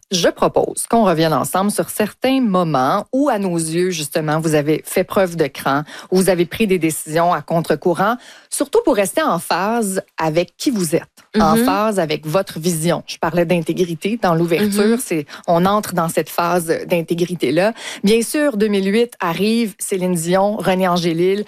Je propose qu'on revienne ensemble sur certains moments où, à nos yeux, justement, vous avez fait preuve de cran, où vous avez pris des décisions à contre-courant, surtout pour rester en phase avec qui vous êtes, en phase avec votre vision. Je parlais d'intégrité dans l'ouverture, on entre dans cette phase d'intégrité-là. Bien sûr, 2008 arrive, Céline Dion, René Angélil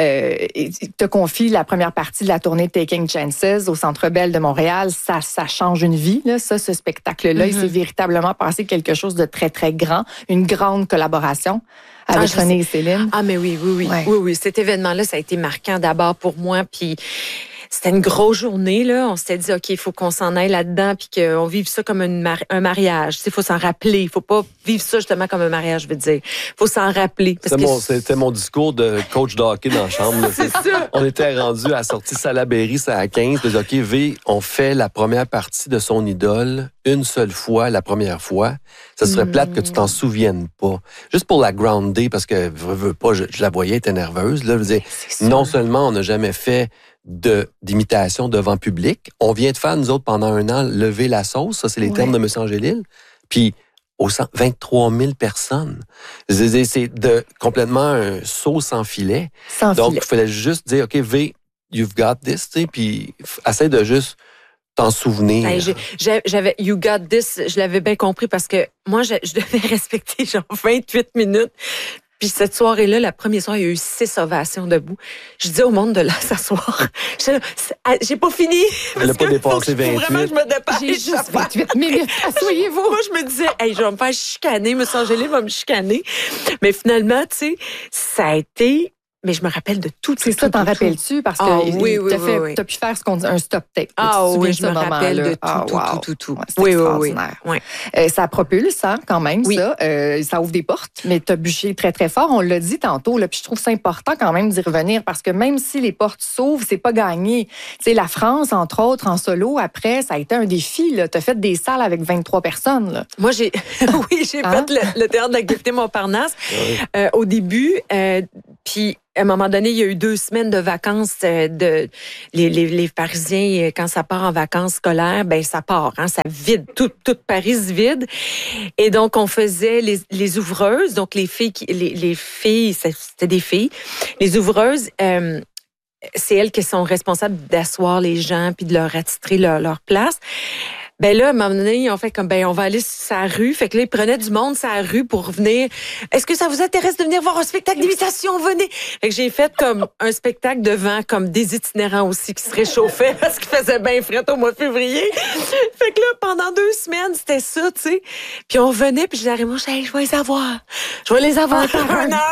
te confie la première partie de la tournée Taking Chances au Centre Bell de Montréal. Ça change une vie, là, ce spectacle-là. Il s'est véritablement passé quelque chose de très, très grand, une grande collaboration avec René et Céline. Ah, mais oui. Oui. Cet événement-là, ça a été marquant d'abord pour moi, puis c'était une grosse journée, là. On s'était dit, OK, il faut qu'on s'en aille là-dedans puis qu'on vive ça comme un mariage. Il faut s'en rappeler. Il faut pas vivre ça justement comme un mariage, je veux dire. Il faut s'en rappeler. C'était mon discours de coach de hockey dans la chambre. C'est ça. On était rendu à la sortie Salaberry, c'est à 15. Puis, OK, V, on fait la première partie de son idole une seule fois, la première fois. Ça serait plate que tu t'en souviennes pas. Juste pour la grounder, parce que veux pas, je la voyais, elle était nerveuse. Là, je veux dire, non seulement on n'a jamais fait d'imitation devant public. On vient de faire, nous autres, pendant un an, lever la sauce. Ça, c'est les termes de M. Angélil. Puis, 23 000 personnes. C'est complètement un saut sans filet. Donc, il fallait juste dire, OK, V, you've got this, tu sais, puis essaie de juste t'en souvenir. J'avais You Got This, je l'avais bien compris parce que moi, je devais respecter genre 28 minutes. Puis cette soirée-là, la première soirée, il y a eu 6 ovations debout. Je dis au monde de là s'asseoir. J'ai pas fini. Elle n'a pas dépassé 28. Vraiment, je me dépêche. J'ai juste 28 minutes. Asseyez-vous. Moi, je me disais, hey, je vais me faire chicaner. M. Angélil va me chicaner. Mais finalement, tu sais, ça a été... Mais je me rappelle de tout. C'est ça, t'en rappelles-tu? Parce que t'as pu faire ce qu'on dit un stop tape. Je me rappelle de tout. Ouais, c'est extraordinaire. Oui. Ça propulse, hein, quand même, ça. Ça ouvre des portes, mais t'as bûché très, très fort. On l'a dit tantôt, là, puis je trouve ça important quand même d'y revenir parce que même si les portes s'ouvrent, c'est pas gagné. Tu sais, la France, entre autres, en solo, après, ça a été un défi, là. T'as fait des salles avec 23 personnes, là. Moi, j'ai fait le théâtre de la Gaîté Montparnasse au début, puis à un moment donné, il y a eu 2 semaines de vacances les Parisiens, quand ça part en vacances scolaires, ben ça part, hein, ça vide, toute Paris se vide. Et donc, on faisait les ouvreuses, donc les filles, c'était des filles. Les ouvreuses, c'est elles qui sont responsables d'asseoir les gens puis de leur attitrer leur place. Ben là, à un moment donné, ils ont fait comme, on va aller sur la rue. Fait que là, ils prenaient du monde sur la rue pour venir. Est-ce que ça vous intéresse de venir voir un spectacle d'imitation? Venez! Fait que j'ai fait comme un spectacle devant comme des itinérants aussi qui se réchauffaient parce qu'il faisait bien fret au mois de février. Fait que là, pendant 2 semaines, c'était ça, tu sais. Puis on venait, puis je disais, moi, je vais les avoir. Je vais les avoir par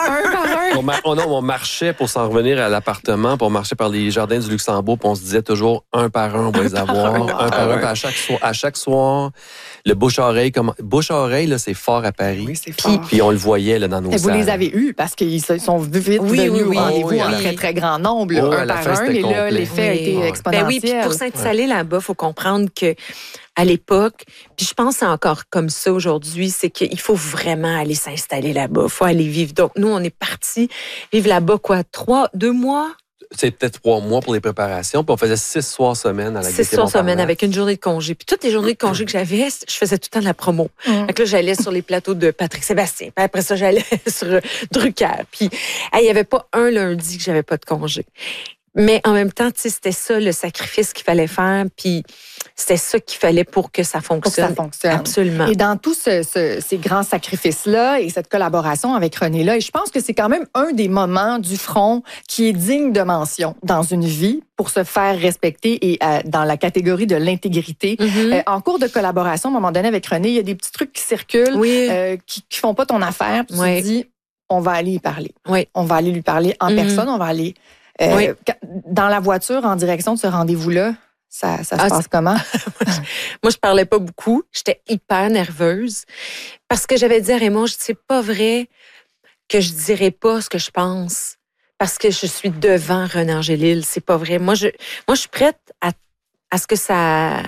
un. On marchait pour s'en revenir à l'appartement, puis on marchait par les jardins du Luxembourg, puis on se disait toujours un par un, on va les avoir. Un par un, puis à chaque soir, le bouche-oreille, bouche-oreille, là, c'est fort à Paris. Oui, c'est fort. Puis on le voyait là, dans nos salles. Vous les avez eus parce qu'ils sont vite venus au rendez-vous en très, très grand nombre, un par un. Et là, l'effet a été exponentiel. Oui, puis pour s'installer là-bas, il faut comprendre que à l'époque, puis je pense encore comme ça aujourd'hui, c'est qu'il faut vraiment aller s'installer là-bas. Il faut aller vivre. Donc, nous, on est partis vivre là-bas, 2 mois? C'est peut-être 3 mois pour les préparations, puis on faisait 6 soirs semaine à la Gaîté 6 soirs semaine avec une journée de congé. Puis toutes les journées de congé que j'avais, je faisais tout le temps de la promo. Fait que là, j'allais sur les plateaux de Patrick Sébastien. Puis après ça, j'allais sur Drucker. Puis il n'y avait pas un lundi que j'avais pas de congé. Mais en même temps, tu sais, c'était ça le sacrifice qu'il fallait faire, puis c'était ça qu'il fallait pour que ça fonctionne. Pour que ça fonctionne. Absolument. Et dans tous ces grands sacrifices-là et cette collaboration avec René-là, et je pense que c'est quand même un des moments du front qui est digne de mention dans une vie pour se faire respecter et dans la catégorie de l'intégrité. En cours de collaboration, à un moment donné, avec René, il y a des petits trucs qui circulent, qui font pas ton affaire, puis tu te dis, on va aller y parler. On va aller lui parler en personne, on va aller... Dans la voiture, en direction de ce rendez-vous-là, ça se passe comment? Moi, je parlais pas beaucoup. J'étais hyper nerveuse parce que j'avais dit à Raymond, c'est pas vrai que je dirais pas ce que je pense parce que je suis devant René Angélil. C'est pas vrai. Moi, je suis prête à ce que ça...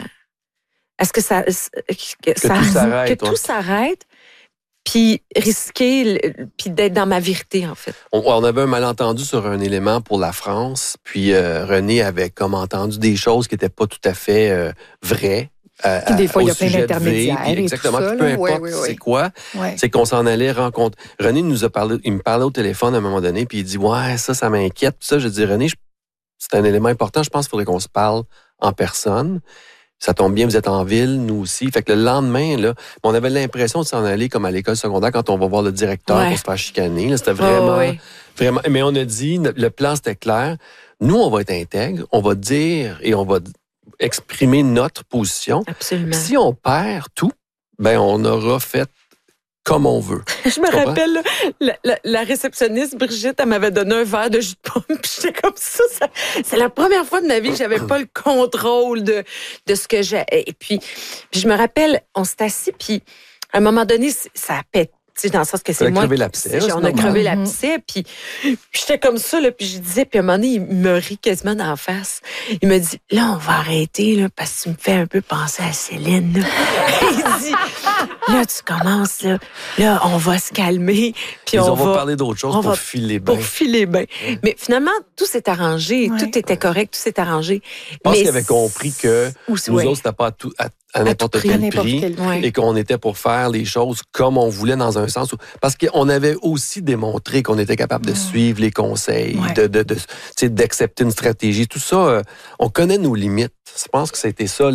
que tout s'arrête. Puis risquer, puis d'être dans ma vérité, en fait. On avait un malentendu sur un élément pour la France, puis René avait comme entendu des choses qui n'étaient pas tout à fait vraies Puis des fois, il y a au plein sujet de d'intermédiaires V, et exactement. tout ça, Peu là. importe c'est quoi, c'est qu'on s'en allait rencontrer. René nous a parlé, il me parlait au téléphone à un moment donné, puis il dit, ouais, ça m'inquiète. Puis ça, je dis, René, c'est un élément important. Je pense qu'il faudrait qu'on se parle en personne. Ça tombe bien, vous êtes en ville, nous aussi. Fait que le lendemain, là, on avait l'impression de s'en aller comme à l'école secondaire quand on va voir le directeur pour se faire chicaner. Là, c'était vraiment, vraiment. Mais on a dit, le plan, c'était clair. Nous, on va être intègre, on va dire et on va exprimer notre position. Absolument. Si on perd tout, ben on aura fait comme on veut. Je me rappelle, la réceptionniste, Brigitte, elle m'avait donné un verre de jus de pomme, puis j'étais comme ça. C'est la première fois de ma vie que j'avais pas le contrôle de ce que j'ai. Et puis je me rappelle, on s'est assis, puis à un moment donné, ça a pété. Tu sais, dans le sens que c'est moi. On a crevé l'abcès, puis j'étais comme ça, là, puis je disais, puis à un moment donné, il me rit quasiment d'en face. Il me dit, là, on va arrêter, là, parce que tu me fais un peu penser à Céline, là. Il dit, là, tu commences, là, on va se calmer, puis on va parler d'autre chose pour filer bien. Pour filer bien. Mais finalement, tout s'est arrangé, tout était correct, tout s'est arrangé. Je pense qu'il avait compris que nous autres, c'était pas à n'importe quel prix et qu'on était pour faire les choses comme on voulait dans un sens. Parce qu'on avait aussi démontré qu'on était capable de suivre les conseils, d'accepter une stratégie. Tout ça, on connaît nos limites. Je pense que c'était ça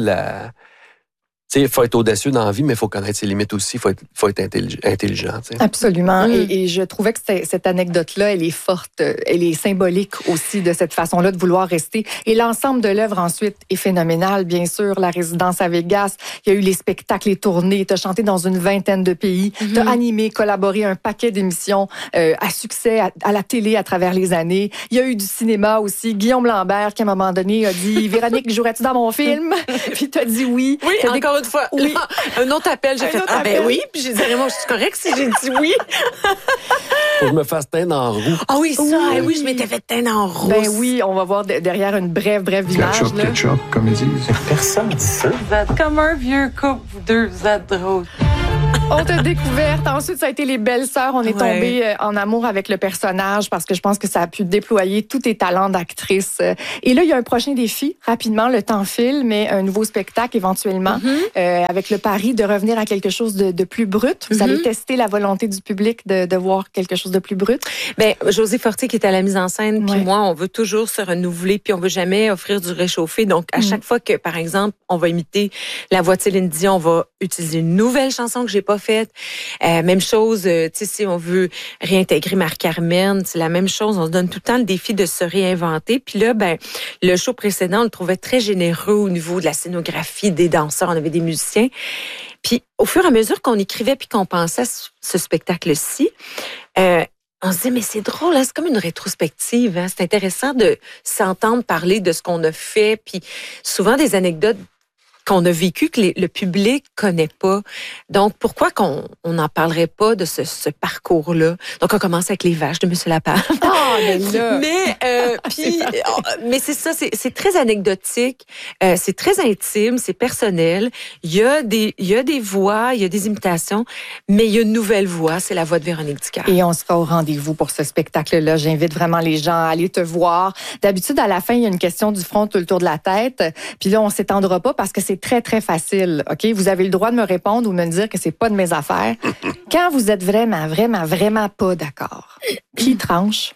il faut être audacieux dans la vie, mais il faut connaître ses limites aussi. Il faut être intelligent. T'sais. Absolument. Et je trouvais que cette anecdote-là, elle est forte. Elle est symbolique aussi de cette façon-là de vouloir rester. Et l'ensemble de l'œuvre ensuite est phénoménal. Bien sûr, la résidence à Vegas, il y a eu les spectacles, les tournées. Tu as chanté dans une 20aine de pays. Tu as animé, collaboré un paquet d'émissions à succès à la télé à travers les années. Il y a eu du cinéma aussi. Guillaume Lambert, qui à un moment donné a dit « Véronique, jouerais-tu dans mon film? » Puis tu as dit oui. Oui, encore une fois. Oui. Là, un autre appel, j'ai fait « Ah ben oui ». Puis j'ai dit « Moi, je suis correcte si j'ai dit oui. » Faut que je me fasse teindre en roux. Ah oui, ça. Oui, je m'étais fait teindre en rousse. Ben oui, on va voir derrière une brève image. Ketchup, comme ils disent. Personne dit ça. Vous êtes comme un vieux couple, vous deux, vous êtes drôles. On t'a découverte. Ensuite, ça a été les belles-sœurs. On est tombé en amour avec le personnage parce que je pense que ça a pu déployer tous tes talents d'actrice. Et là, il y a un prochain défi. Rapidement, le temps file, mais un nouveau spectacle éventuellement avec le pari de revenir à quelque chose de plus brut. Vous allez tester la volonté du public de voir quelque chose de plus brut. Ben, José Fortier qui est à la mise en scène, puis moi, on veut toujours se renouveler, puis on veut jamais offrir du réchauffé. Donc, à chaque fois que, par exemple, on va imiter la voix de Céline Dion, on va utiliser une nouvelle chanson que j'ai pas faite. Même chose, tu sais, si on veut réintégrer Marie-Carmen, c'est la même chose. On se donne tout le temps le défi de se réinventer. Puis là, ben, le show précédent, on le trouvait très généreux au niveau de la scénographie, des danseurs, on avait des musiciens. Puis, au fur et à mesure qu'on écrivait puis qu'on pensait à ce spectacle-ci, on se disait, mais c'est drôle, hein? C'est comme une rétrospective. Hein? C'est intéressant de s'entendre parler de ce qu'on a fait, puis souvent des anecdotes qu'on a vécues que le public connaît pas. Donc, pourquoi qu'on n'en parlerait pas de ce parcours-là? Donc, on commence avec les vaches de M. Lapin. Mais c'est ça, c'est très anecdotique, c'est très intime, c'est personnel. Il y a des voix, il y a des imitations, mais il y a une nouvelle voix, c'est la voix de Véronique Dicker. Et on sera au rendez-vous pour ce spectacle-là. J'invite vraiment les gens à aller te voir. D'habitude, à la fin, il y a une question du front tout le tour de la tête. Puis là, on s'étendra pas parce que c'est très, très facile. OK? Vous avez le droit de me répondre ou de me dire que c'est pas de mes affaires. Quand vous êtes vraiment, vraiment, vraiment pas d'accord, qui tranche?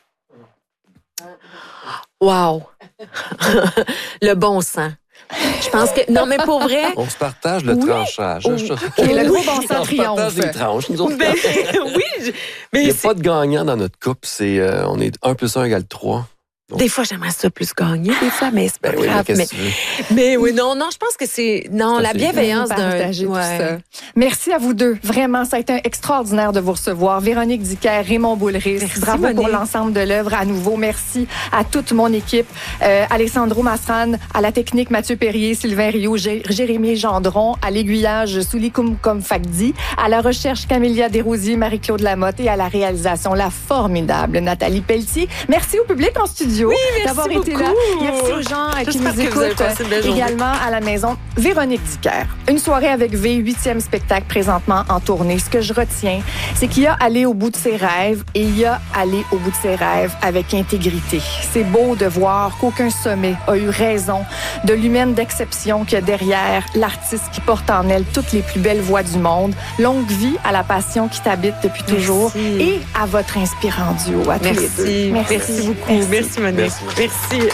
Wow! Le bon sens. Je pense que... Non, mais pour vrai... On se partage le tranchage. Et le gros bon sens triomphe. On se partage les tranches. Nous autres. Oui, mais il n'y a pas de gagnant dans notre couple. On est 1 + 1 = 3. Donc. Des fois, j'aimerais ça plus gagner, des fois, mais c'est pas grave. Oui, mais oui, non, je pense que c'est la bienveillance partager tout ça. Merci à vous deux. Vraiment, ça a été extraordinaire de vous recevoir. Véronique Dicker, Raymond Boulris. Bravo pour l'ensemble de l'œuvre à nouveau. Merci à toute mon équipe. Alessandro Masran, à la technique, Mathieu Perrier, Sylvain Rio, Jérémy Gendron, à l'aiguillage, Souli Koumkoum Fakdi, à la recherche, Camélia Desrosiers, Marie-Claude Lamotte et à la réalisation, la formidable Nathalie Pelletier. Merci au public en studio. studio, d'avoir été là. Merci aux gens qui nous écoutent également à la maison. Véronique Dicker, une soirée avec V, 8e spectacle présentement en tournée. Ce que je retiens, c'est qu'il y a allé au bout de ses rêves et il y a allé au bout de ses rêves avec intégrité. C'est beau de voir qu'aucun sommet a eu raison de l'humaine d'exception qu'il y a derrière l'artiste qui porte en elle toutes les plus belles voix du monde. Longue vie à la passion qui t'habite depuis toujours et à votre inspirant duo, à tous les deux. Merci beaucoup. Merci, Monique. Merci.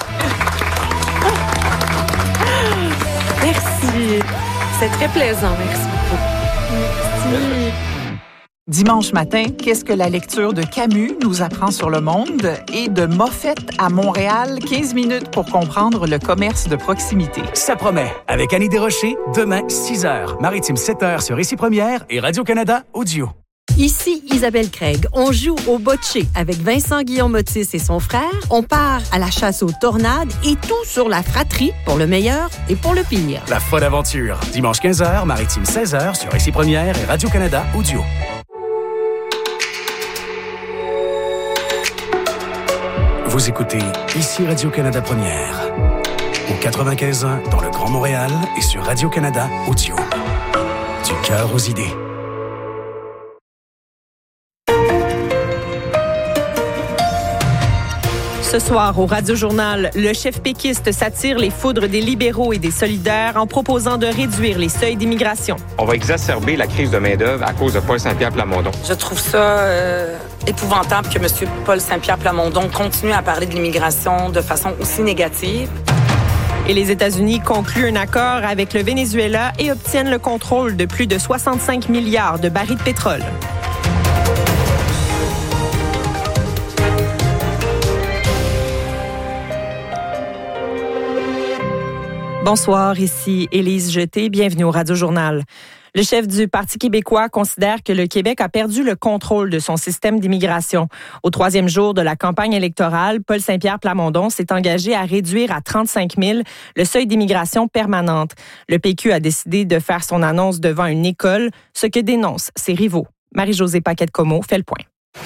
Merci. C'est très plaisant. Merci beaucoup. Merci. Dimanche matin, qu'est-ce que la lecture de Camus nous apprend sur le monde? Et de Moffett à Montréal, 15 minutes pour comprendre le commerce de proximité. Ça promet. Avec Annie Desrochers, demain, 6h. Maritime, 7h sur Ici Première et Radio-Canada Audio. Ici Isabelle Craig. On joue au bocce avec Vincent Guillaume-Otis et son frère. On part à la chasse aux tornades et tout sur la fratrie pour le meilleur et pour le pire. La folle aventure. Dimanche 15h, Maritime 16h sur Ici Première et Radio-Canada Audio. Vous écoutez Ici Radio-Canada Première. Au 95.1 dans le Grand Montréal et sur Radio-Canada Audio. Du cœur aux idées. Ce soir, au Radio-Journal, le chef péquiste s'attire les foudres des libéraux et des solidaires en proposant de réduire les seuils d'immigration. On va exacerber la crise de main-d'œuvre à cause de Paul Saint-Pierre Plamondon. Je trouve ça épouvantable que M. Paul Saint-Pierre Plamondon continue à parler de l'immigration de façon aussi négative. Et les États-Unis concluent un accord avec le Venezuela et obtiennent le contrôle de plus de 65 milliards de barils de pétrole. Bonsoir, ici Élise Jeté. Bienvenue au Radio-Journal. Le chef du Parti québécois considère que le Québec a perdu le contrôle de son système d'immigration. Au 3e jour de la campagne électorale, Paul Saint-Pierre Plamondon s'est engagé à réduire à 35 000 le seuil d'immigration permanente. Le PQ a décidé de faire son annonce devant une école, ce que dénoncent ses rivaux. Marie-Josée Paquette-Comeau fait le point.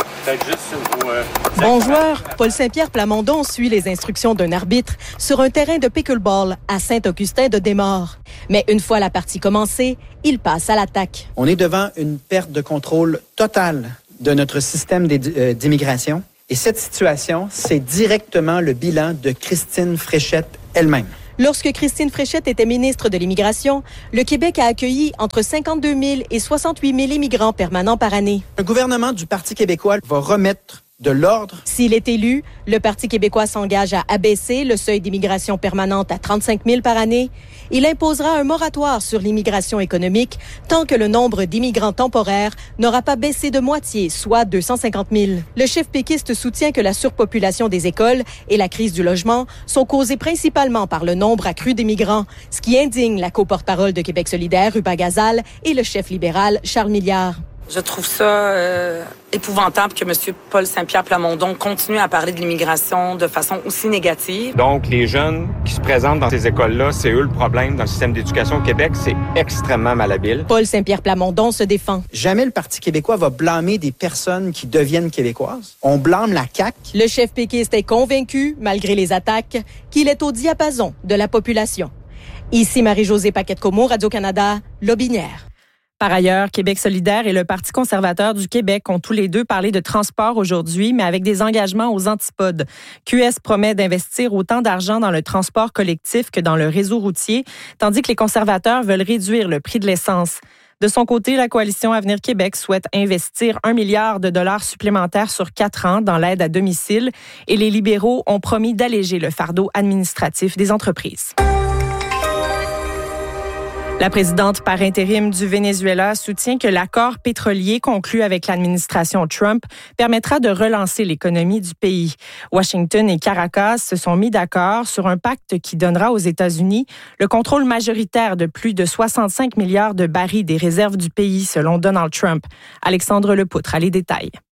Bon joueur, Paul Saint-Pierre Plamondon suit les instructions d'un arbitre sur un terrain de pickleball à Saint-Augustin-de-Desmaures. Mais une fois la partie commencée, il passe à l'attaque. On est devant une perte de contrôle totale de notre système d'immigration. Et cette situation, c'est directement le bilan de Christine Fréchette elle-même. Lorsque Christine Fréchette était ministre de l'Immigration, le Québec a accueilli entre 52 000 et 68 000 immigrants permanents par année. Le gouvernement du Parti québécois va remettre de l'ordre. S'il est élu, le Parti québécois s'engage à abaisser le seuil d'immigration permanente à 35 000 par année. Il imposera un moratoire sur l'immigration économique tant que le nombre d'immigrants temporaires n'aura pas baissé de moitié, soit 250 000. Le chef péquiste soutient que la surpopulation des écoles et la crise du logement sont causées principalement par le nombre accru d'immigrants, ce qui indigne la co-porte-parole de Québec solidaire, Ruba Gazal, et le chef libéral, Charles Milliard. Je trouve ça épouvantable que M. Paul Saint-Pierre Plamondon continue à parler de l'immigration de façon aussi négative. Donc, les jeunes qui se présentent dans ces écoles-là, c'est eux le problème dans le système d'éducation au Québec. C'est extrêmement malhabile. Paul Saint-Pierre Plamondon se défend. Jamais le Parti québécois va blâmer des personnes qui deviennent québécoises. On blâme la CAQ. Le chef péquiste est convaincu, malgré les attaques, qu'il est au diapason de la population. Ici Marie-Josée Paquette-Comeau, Radio-Canada, Lobinière. Par ailleurs, Québec solidaire et le Parti conservateur du Québec ont tous les deux parlé de transport aujourd'hui, mais avec des engagements aux antipodes. QS promet d'investir autant d'argent dans le transport collectif que dans le réseau routier, tandis que les conservateurs veulent réduire le prix de l'essence. De son côté, la coalition Avenir Québec souhaite investir 1 milliard de dollars supplémentaires sur 4 ans dans l'aide à domicile et les libéraux ont promis d'alléger le fardeau administratif des entreprises. La présidente par intérim du Venezuela soutient que l'accord pétrolier conclu avec l'administration Trump permettra de relancer l'économie du pays. Washington et Caracas se sont mis d'accord sur un pacte qui donnera aux États-Unis le contrôle majoritaire de plus de 65 milliards de barils des réserves du pays, selon Donald Trump. Alexandre Lepoutre a les détails.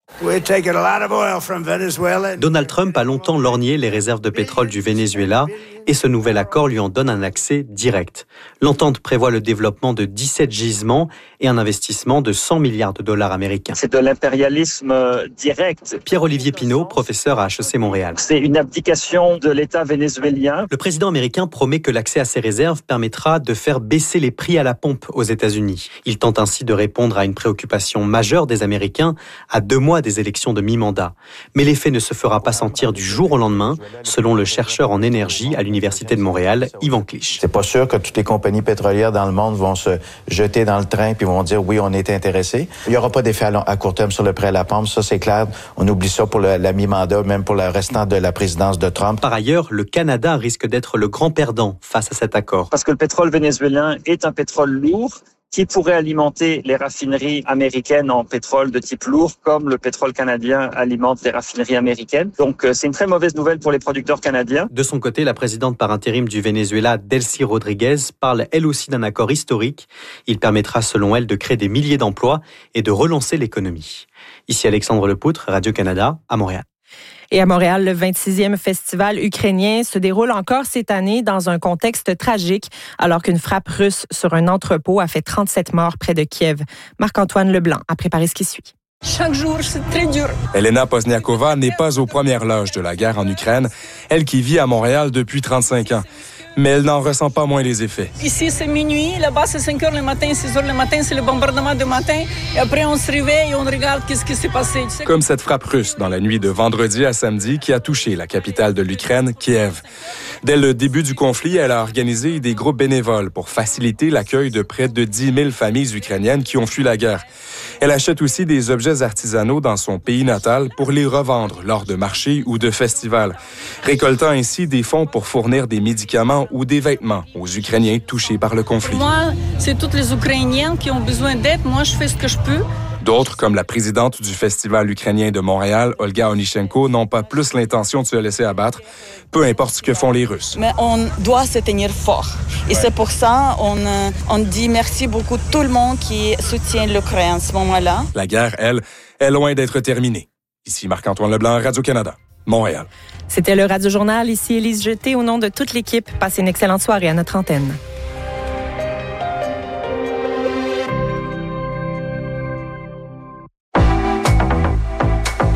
Donald Trump a longtemps lorgné les réserves de pétrole du Venezuela et ce nouvel accord lui en donne un accès direct. L'entente prévoit le développement de 17 gisements et un investissement de 100 milliards de dollars américains. C'est de l'impérialisme direct. Pierre-Olivier Pinault, professeur à HEC Montréal. C'est une abdication de l'État vénézuélien. Le président américain promet que l'accès à ces réserves permettra de faire baisser les prix à la pompe aux États-Unis. Il tente ainsi de répondre à une préoccupation majeure des Américains à 2 mois des élections de mi-mandat. Mais l'effet ne se fera pas sentir du jour au lendemain, selon le chercheur en énergie à l'Université de Montréal, Yvan Clich. C'est pas sûr que toutes les compagnies pétrolières dans le monde vont se jeter dans le train puis vont dire oui, on est intéressés. Il y aura pas d'effet à court terme sur le prix à la pompe, ça c'est clair. On oublie ça pour la mi-mandat, même pour le restant de la présidence de Trump. Par ailleurs, le Canada risque d'être le grand perdant face à cet accord. Parce que le pétrole vénézuélien est un pétrole lourd qui pourrait alimenter les raffineries américaines en pétrole de type lourd, comme le pétrole canadien alimente les raffineries américaines. Donc, c'est une très mauvaise nouvelle pour les producteurs canadiens. De son côté, la présidente par intérim du Venezuela, Delcy Rodriguez, parle elle aussi d'un accord historique. Il permettra, selon elle, de créer des milliers d'emplois et de relancer l'économie. Ici Alexandre Lepoutre, Radio-Canada, à Montréal. Et à Montréal, le 26e festival ukrainien se déroule encore cette année dans un contexte tragique, alors qu'une frappe russe sur un entrepôt a fait 37 morts près de Kiev. Marc-Antoine Leblanc a préparé ce qui suit. Chaque jour, c'est très dur. Elena Pozniakova n'est pas aux premières loges de la guerre en Ukraine, elle qui vit à Montréal depuis 35 ans. Mais elle n'en ressent pas moins les effets. Ici, c'est minuit. Là-bas, c'est 5 heures le matin, 6 heures le matin. C'est le bombardement du matin. Et après, on se réveille et on regarde qu'est-ce qui s'est passé. Comme cette frappe russe dans la nuit de vendredi à samedi qui a touché la capitale de l'Ukraine, Kiev. Dès le début du conflit, elle a organisé des groupes bénévoles pour faciliter l'accueil de près de 10 000 familles ukrainiennes qui ont fui la guerre. Elle achète aussi des objets artisanaux dans son pays natal pour les revendre lors de marchés ou de festivals, récoltant ainsi des fonds pour fournir des médicaments ou des vêtements aux Ukrainiens touchés par le conflit. Moi, c'est tous les Ukrainiens qui ont besoin d'aide. Moi, je fais ce que je peux. D'autres, comme la présidente du Festival ukrainien de Montréal, Olga Onichenko, n'ont pas plus l'intention de se laisser abattre, peu importe ce que font les Russes. Mais on doit se tenir fort. Et c'est pour ça on dit merci beaucoup à tout le monde qui soutient l'Ukraine à ce moment-là. La guerre, elle, est loin d'être terminée. Ici Marc-Antoine Leblanc, Radio-Canada, Montréal. C'était le Radio-Journal. Ici Élise Jeté. Au nom de toute l'équipe, passez une excellente soirée à notre antenne.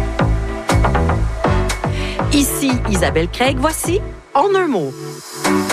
Ici Isabelle Craig, voici En un mot.